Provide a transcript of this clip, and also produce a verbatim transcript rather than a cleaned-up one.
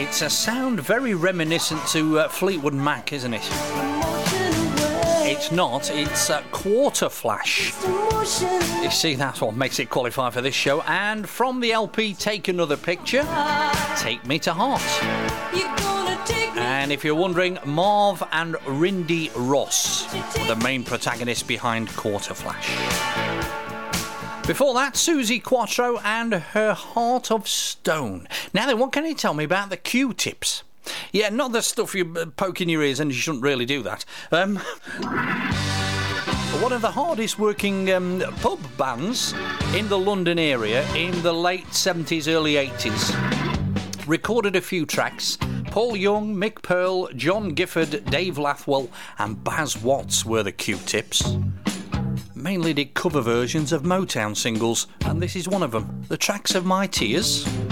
It's a sound very reminiscent to uh, Fleetwood Mac, isn't it? It's not, it's uh, Quarter Flash. You see, that's what makes it qualify for this show. And from the L P Take Another Picture, Take Me to Heart. And if you're wondering, Marv and Rindy Ross were the main protagonists behind Quarter Flash. Before that, Susie Quattro and Her Heart of Stone. Now then, what can you tell me about the Q-tips? Yeah, not the stuff you poke in your ears, and you shouldn't really do that. Um, one of the hardest working um, pub bands in the London area in the late seventies, early eighties. Recorded a few tracks. Paul Young, Mick Pearl, John Gifford, Dave Lathwell and Baz Watts were the Q-tips. Mainly did cover versions of Motown singles, and this is one of them, The Tracks of My Tears.